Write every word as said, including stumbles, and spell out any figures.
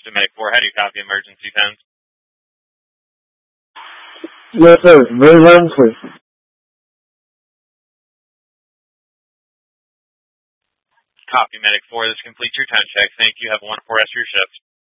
to Medic four. How do you copy emergency pens? Yes, sir. Very loud and clear. Copy Medic four. This completes your time check. Thank you. Have a wonderful rest of your shift.